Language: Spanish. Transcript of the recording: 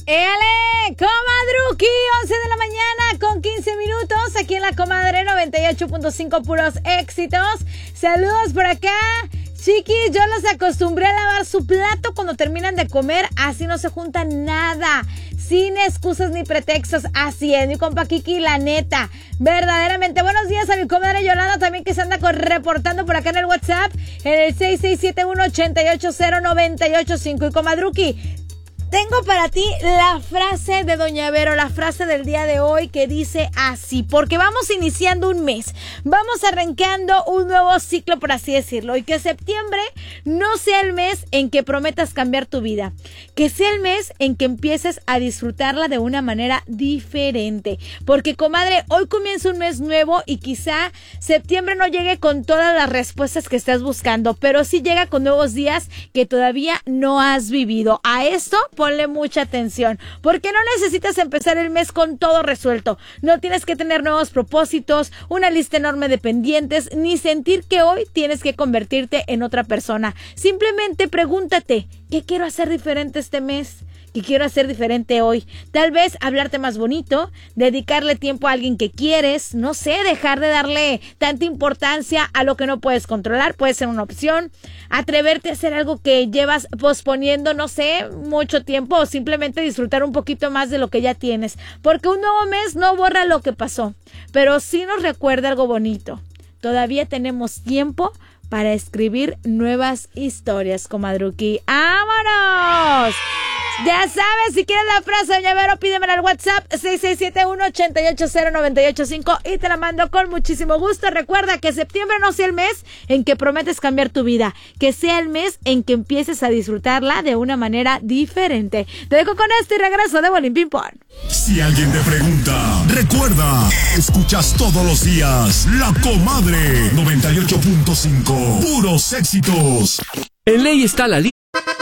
¡Éale! Comadruki, 11 de la mañana con 15 minutos, aquí en la Comadre 98.5, puros éxitos. Saludos por acá. Chiquis, yo los acostumbré a lavar su plato cuando terminan de comer, así no se junta nada, sin excusas ni pretextos, así es, mi compa Kiki, la neta, verdaderamente. Buenos días a mi comadre Yolanda también, que se anda reportando por acá en el WhatsApp, en el 6671-880-985. Y comadruki, tengo para ti la frase de Doña Vero, la frase del día de hoy, que dice así, porque vamos iniciando un mes, vamos arrancando un nuevo ciclo, por así decirlo, y que septiembre no sea el mes en que prometas cambiar tu vida, que sea el mes en que empieces a disfrutarla de una manera diferente, porque comadre, hoy comienza un mes nuevo y quizá septiembre no llegue con todas las respuestas que estás buscando, pero sí llega con nuevos días que todavía no has vivido. A esto ponle mucha atención, porque no necesitas empezar el mes con todo resuelto. No tienes que tener nuevos propósitos, una lista enorme de pendientes, ni sentir que hoy tienes que convertirte en otra persona. Simplemente pregúntate, ¿qué quiero hacer diferente este mes? ¿Qué quiero hacer diferente hoy? Tal vez hablarte más bonito, dedicarle tiempo a alguien que quieres, no sé, dejar de darle tanta importancia a lo que no puedes controlar, puede ser una opción. Atreverte a hacer algo que llevas posponiendo, no sé, mucho tiempo, o simplemente disfrutar un poquito más de lo que ya tienes, porque un nuevo mes no borra lo que pasó, pero sí nos recuerda algo bonito. Todavía tenemos tiempo para escribir nuevas historias, comadruki. ¡Vámonos! Ya sabes, si quieres la frase, Doña Vero, pídemela al WhatsApp 6671-880-985 y te la mando con muchísimo gusto. Recuerda que septiembre no sea el mes en que prometes cambiar tu vida, que sea el mes en que empieces a disfrutarla de una manera diferente. Te dejo con esto y regreso de Bolín Ping Pong. Si alguien te pregunta, recuerda, escuchas todos los días La Comadre 98.5, puros éxitos. En ley está la